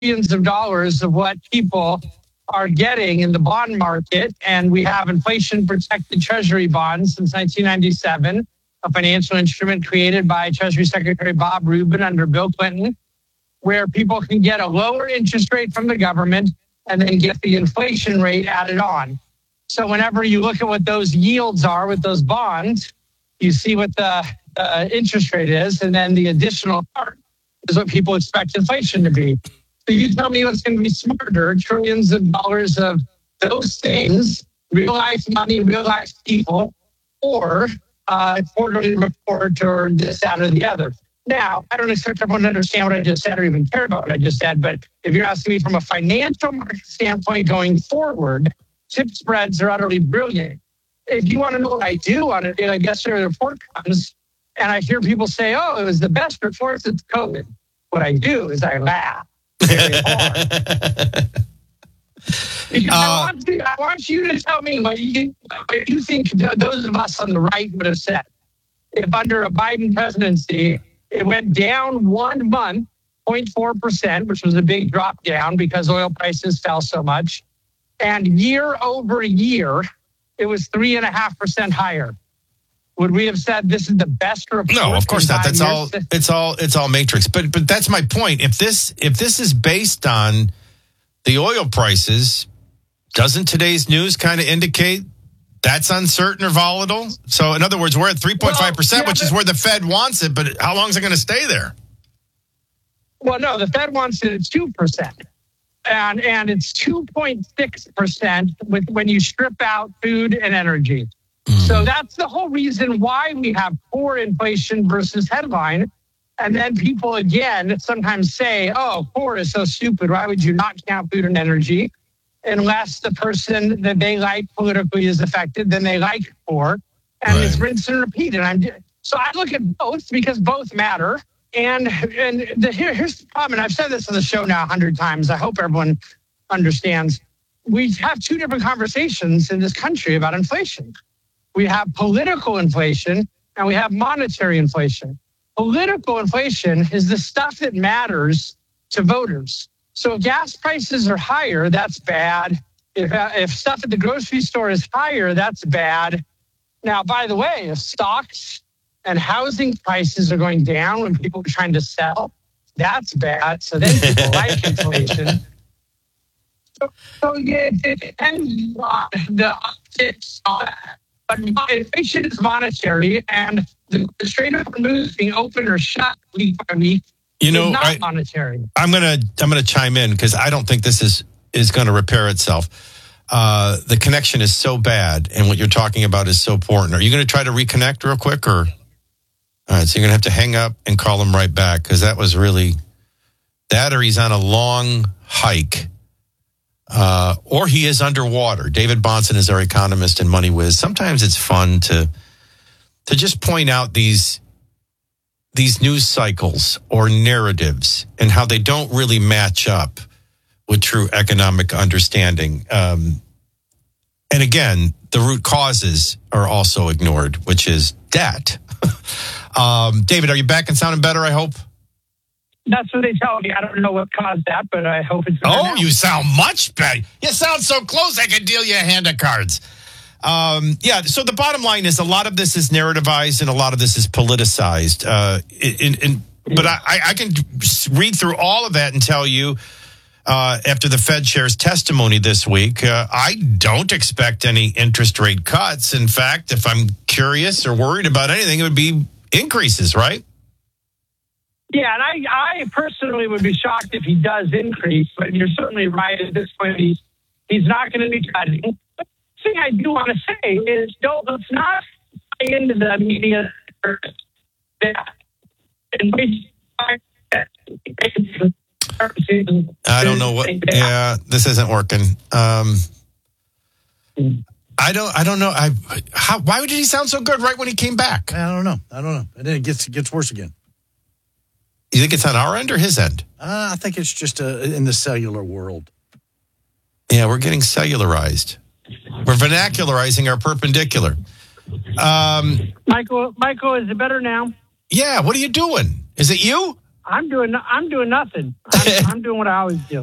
billions of dollars of what people are getting in the bond market. And we have inflation-protected Treasury bonds since 1997, a financial instrument created by Treasury Secretary Bob Rubin under Bill Clinton, where people can get a lower interest rate from the government and then get the inflation rate added on. So whenever you look at what those yields are with those bonds, you see what the interest rate is, and then the additional part is what people expect inflation to be. So you tell me what's going to be smarter, trillions of dollars of those things, real life money, real life people, or quarterly report or this, that, or the other. Now, I don't expect everyone to understand what I just said or even care about what I just said, but if you're asking me from a financial market standpoint going forward, tip spreads are utterly brilliant. If you want to know what I do on it, I guess the report comes and I hear people say, oh, it was the best report since COVID. What I do is I laugh very hard. I want you to tell me what you think those of us on the right would have said. If under a Biden presidency, it went down 1 month, 0.4%, which was a big drop down because oil prices fell so much. And year over year, it was 3.5% higher. Would we have said this is the best report? No, of course not. That's all. It's all matrix. But that's my point. If this is based on the oil prices, doesn't today's news kind of indicate that's uncertain or volatile? So, in other words, we're at 3.5%, which is where the Fed wants it. But how long is it going to stay there? Well, no, the Fed wants it at 2%. And it's 2.6% when you strip out food and energy. So that's the whole reason why we have core inflation versus headline. And then people, again, sometimes say, oh, core is so stupid. Why would you not count food and energy? Unless the person that they like politically is affected, then they like core. And It's rinse and repeat. So I look at both because both matter. And here's the problem. And I've said this on the show now 100 times. I hope everyone understands. We have two different conversations in this country about inflation. We have political inflation and we have monetary inflation. Political inflation is the stuff that matters to voters. So if gas prices are higher, that's bad. If stuff at the grocery store is higher, that's bad. Now, by the way, if stocks and housing prices are going down when people are trying to sell, that's bad. So then people like inflation. So yeah, it depends on the optics on that. But inflation is monetary, and the straight up moves being open or shut week by week is not monetary. I'm gonna chime in because I don't think this is going to repair itself. The connection is so bad, and what you're talking about is so important. Are you going to try to reconnect real quick, or? All right, so you're going to have to hang up and call him right back because that was really that, or he's on a long hike. Or he is underwater. David Bahnsen is our economist in MoneyWiz. Sometimes it's fun to just point out these news cycles or narratives and how they don't really match up with true economic understanding. And again, the root causes are also ignored, which is debt. David, are you back and sounding better, I hope? That's what they tell me. I don't know what caused that, but I hope it's better now. You sound much better. You sound so close, I could deal you a hand of cards. So the bottom line is a lot of this is narrativized and a lot of this is politicized. But I can read through all of that and tell you, after the Fed chair's testimony this week, I don't expect any interest rate cuts. In fact, if I'm curious or worried about anything, it would be increases, right? Yeah, and I personally would be shocked if he does increase, but you're certainly right at this point. He's not going to be cutting. The thing I do want to say is, let's not buy into the media that in which I don't know what. Yeah, this isn't working. I don't know. Why did he sound so good right when he came back? I don't know. And then it gets worse again. You think it's on our end or his end? I think it's just in the cellular world. Yeah, we're getting cellularized. We're vernacularizing our perpendicular. Michael, is it better now? Yeah, what are you doing? Is it you? I'm doing nothing. I'm doing what I always do.